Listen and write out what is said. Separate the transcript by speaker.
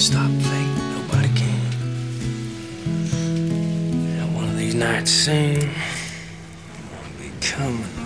Speaker 1: stop fate, nobody can. And one of these nights soon, I'm gonna be coming